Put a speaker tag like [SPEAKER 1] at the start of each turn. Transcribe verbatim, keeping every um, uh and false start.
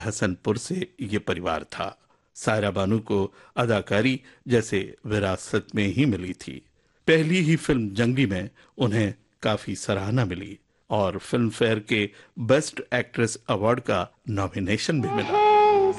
[SPEAKER 1] हसनपुर से ये परिवार था। सायरा बानू को अदाकारी जैसे विरासत में ही मिली थी। पहली ही फिल्म जंगी में उन्हें काफी सराहना मिली और फिल्म फेयर के बेस्ट एक्ट्रेस अवार्ड का नॉमिनेशन भी मिला।